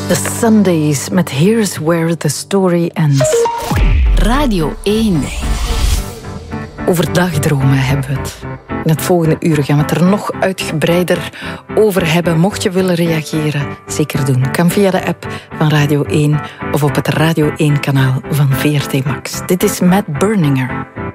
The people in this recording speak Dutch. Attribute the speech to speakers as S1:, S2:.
S1: The Sundays met Here's Where the Story Ends.
S2: Radio 1.
S1: Over dagdromen hebben we het. In het volgende uur gaan we het er nog uitgebreider over hebben. Mocht je willen reageren, zeker doen. Kan via de app van Radio 1 of op het Radio 1-kanaal van VRT Max. Dit is Matt Berninger.